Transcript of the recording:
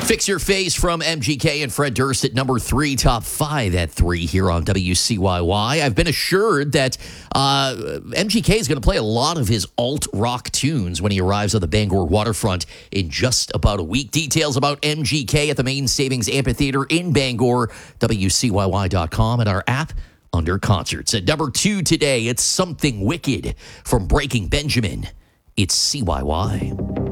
Fix Your Face from MGK and Fred Durst at number 3, top 5 at 3 here on WCYY. I've been assured that MGK is going to play a lot of his alt-rock tunes when he arrives on the Bangor waterfront in just about a week. Details about MGK at the Main Savings Amphitheater in Bangor, WCYY.com, and our app under concerts. At number 2 today, it's Something Wicked from Breaking Benjamin. It's CYY.